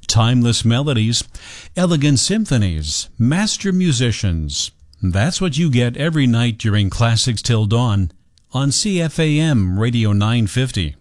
Timeless melodies, elegant symphonies, master musicians. That's what you get every night during Classics Till Dawn on CFAM Radio 950.